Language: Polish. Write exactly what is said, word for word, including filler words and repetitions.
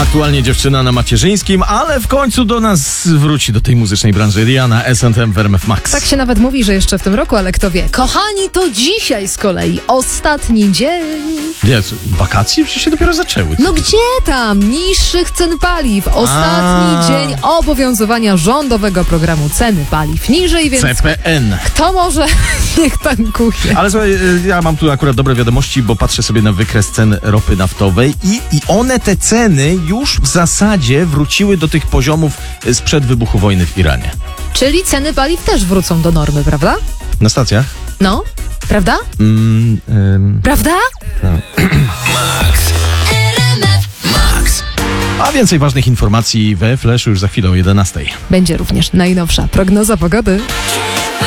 Aktualnie dziewczyna na macierzyńskim, ale w końcu do nas wróci, do tej muzycznej branży. Rihanna, S and M w R M F Max. Tak się nawet mówi, że jeszcze w tym roku, ale kto wie. Kochani, to dzisiaj z kolei ostatni dzień. Jezu, wakacje przecież się dopiero zaczęły. No gdzie tam? Niższych cen paliw. Ostatni A. dzień obowiązywania rządowego programu ceny paliw niżej, więc C P N. kto może, niech tankuje. Ale słuchaj, ja mam tu akurat dobre wiadomości, bo patrzę sobie na wykres cen ropy naftowej i, i one, te ceny, już w zasadzie wróciły do tych poziomów sprzed wybuchu wojny w Iranie. Czyli ceny paliw też wrócą do normy, prawda? Na stacjach? No, prawda? Mm, ym, Prawda? a więcej ważnych informacji we Flashu już za chwilę o jedenastej. Będzie również najnowsza prognoza pogody.